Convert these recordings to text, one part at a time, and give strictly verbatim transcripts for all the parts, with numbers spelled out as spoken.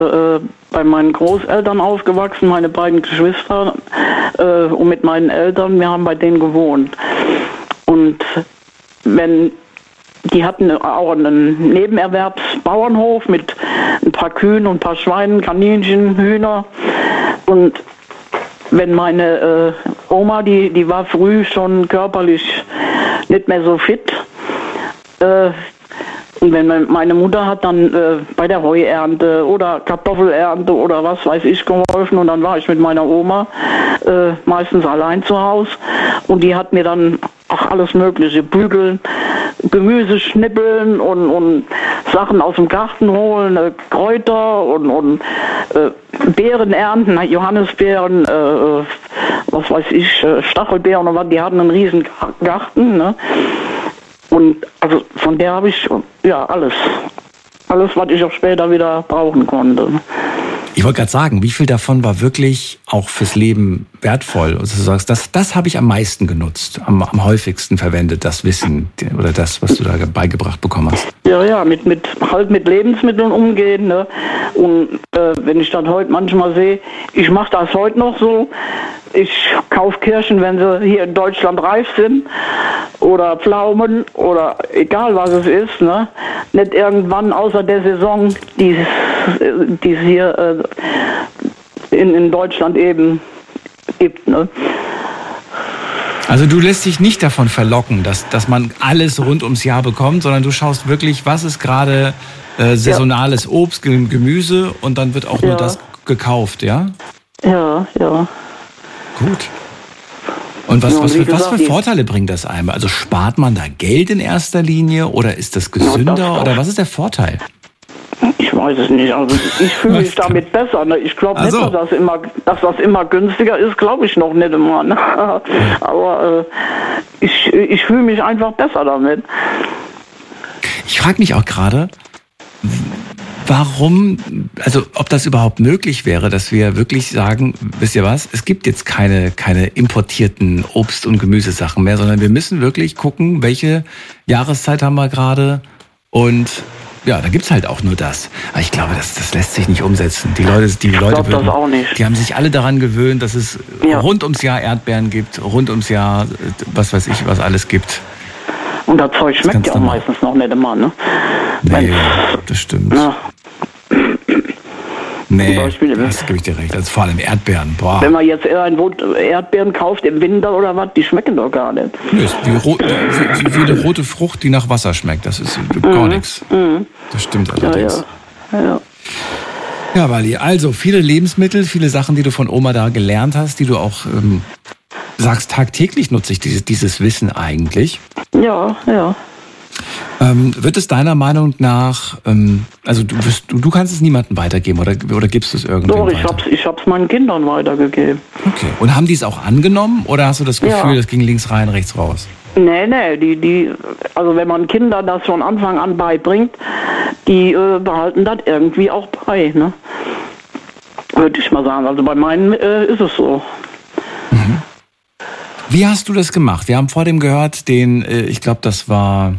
äh, bei meinen Großeltern aufgewachsen, meine beiden Geschwister äh, und mit meinen Eltern, wir haben bei denen gewohnt. Und wenn die hatten auch einen Nebenerwerbsbauernhof mit ein paar Kühen und ein paar Schweinen, Kaninchen, Hühner. Und wenn meine äh, Oma, die, die war früh schon körperlich nicht mehr so fit, äh, und wenn meine Mutter hat dann äh, bei der Heuernte oder Kartoffelernte oder was weiß ich geholfen und dann war ich mit meiner Oma äh, meistens allein zu Hause und die hat mir dann auch alles mögliche, bügeln, Gemüse schnippeln und, und Sachen aus dem Garten holen, äh, Kräuter und, und äh, Beeren ernten, Johannisbeeren, äh, was weiß ich, äh, Stachelbeeren und was, die hatten einen riesen Garten, ne? Und also von der habe ich ja alles. Alles, was ich auch später wieder brauchen konnte. Ich wollte gerade sagen, wie viel davon war wirklich auch fürs Leben wertvoll? Also du sagst, das, das habe ich am meisten genutzt, am, am häufigsten verwendet, das Wissen oder das, was du da beigebracht bekommen hast. Ja, ja, mit, mit, halt mit Lebensmitteln umgehen. Ne? Und äh, wenn ich das heute manchmal sehe, ich mache das heute noch so. Ich kaufe Kirschen, wenn sie hier in Deutschland reif sind. Oder Pflaumen oder egal was es ist. Ne? Nicht irgendwann außer der Saison, die es hier äh, in, in Deutschland eben gibt. Ne? Also du lässt dich nicht davon verlocken, dass, dass man alles rund ums Jahr bekommt, sondern du schaust wirklich, was ist gerade äh, saisonales ja. Obst, Gemüse und dann wird auch ja. nur das gekauft, ja? Ja, ja. Gut. Und was, ja, und was, für, gesagt, was für Vorteile bringt das einem? Also spart man da Geld in erster Linie oder ist das gesünder ja, das oder was ist der Vorteil? Ich weiß es nicht. Also ich fühle mich damit besser. Ne? Ich glaube also. nicht, dass das, immer, dass das immer günstiger ist, glaube ich noch nicht immer. Ne? Aber äh, ich, ich fühle mich einfach besser damit. Ich frage mich auch gerade, warum, also ob das überhaupt möglich wäre, dass wir wirklich sagen, wisst ihr was, es gibt jetzt keine, keine importierten Obst- und Gemüsesachen mehr, sondern wir müssen wirklich gucken, welche Jahreszeit haben wir gerade und ja, da gibt's halt auch nur das. Aber ich glaube, das, das lässt sich nicht umsetzen. Die Leute, die Leute würden, das auch nicht. Die haben sich alle daran gewöhnt, dass es ja. rund ums Jahr Erdbeeren gibt, rund ums Jahr, was weiß ich, was alles gibt. Und das Zeug schmeckt ja auch normal. Meistens noch nicht immer, ne? Nee, Wenn, das stimmt. Ja. Nee, das gebe ich dir recht. Also vor allem Erdbeeren. Boah. Wenn man jetzt Erdbeeren kauft im Winter oder was, die schmecken doch gar nicht. Nee, ist wie, ro- wie, wie eine rote Frucht, die nach Wasser schmeckt. Das ist gar mhm. nichts. Mhm. Das stimmt allerdings. Ja, ja. ja. ja, Wally, also viele Lebensmittel, viele Sachen, die du von Oma da gelernt hast, die du auch ähm, sagst, tagtäglich nutze ich dieses, dieses Wissen eigentlich. Ja, ja. Ähm, wird es deiner Meinung nach, ähm, also du, wirst, du, du kannst es niemandem weitergeben oder, oder gibst du es irgendwem Doch, ich weiter? hab's, ich hab's meinen Kindern weitergegeben. Okay. Und haben die es auch angenommen oder hast du das Gefühl, ja. das ging links rein, rechts raus? Nee, nee, die, die, also wenn man Kindern das von Anfang an beibringt, die äh, behalten das irgendwie auch bei, ne? Würde ich mal sagen. Also bei meinen äh, ist es so. Mhm. Wie hast du das gemacht? Wir haben vor dem gehört, den, äh, ich glaube, das war...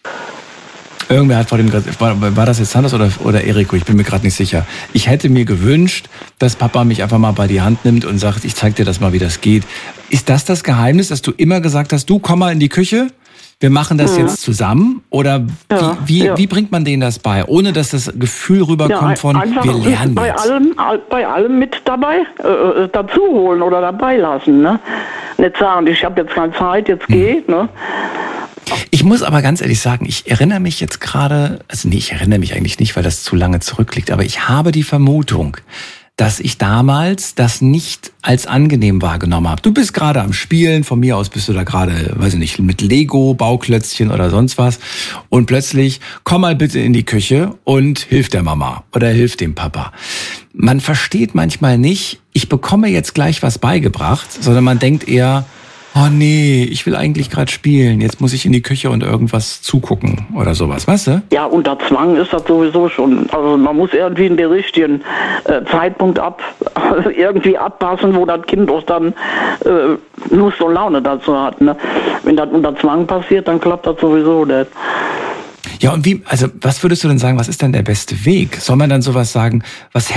Irgendwer hat vor dem, war, war das jetzt Sanders oder, oder Eriko? Ich bin mir gerade nicht sicher. Ich hätte mir gewünscht, dass Papa mich einfach mal bei die Hand nimmt und sagt, ich zeig dir das mal, wie das geht. Ist das das Geheimnis, dass du immer gesagt hast, du komm mal in die Küche, wir machen das mhm. jetzt zusammen? Oder ja, wie, wie, ja. wie bringt man denen das bei, ohne dass das Gefühl rüberkommt ja, von, wir lernen bei jetzt? Allem, bei allem mit dabei, äh, dazu holen oder dabei lassen. Ne? Nicht sagen, ich habe jetzt keine Zeit, jetzt mhm. geht, ne? Ich muss aber ganz ehrlich sagen, ich erinnere mich jetzt gerade, also nee, ich erinnere mich eigentlich nicht, weil das zu lange zurückliegt, aber ich habe die Vermutung, dass ich damals das nicht als angenehm wahrgenommen habe. Du bist gerade am Spielen, von mir aus bist du da gerade, weiß ich nicht, mit Lego, Bauklötzchen oder sonst was und plötzlich, komm mal bitte in die Küche und hilf der Mama oder hilf dem Papa. Man versteht manchmal nicht, ich bekomme jetzt gleich was beigebracht, sondern man denkt eher, oh nee, ich will eigentlich gerade spielen. Jetzt muss ich in die Küche und irgendwas zugucken oder sowas, weißt du? Ja, unter Zwang ist das sowieso schon. Also man muss irgendwie einen richtigen äh, Zeitpunkt ab, also irgendwie abpassen, wo das Kind auch dann äh, Lust und Laune dazu hat. Ne? Wenn das unter Zwang passiert, dann klappt das sowieso nicht. Ja, und wie, also was würdest du denn sagen, was ist denn der beste Weg? Soll man dann sowas sagen, was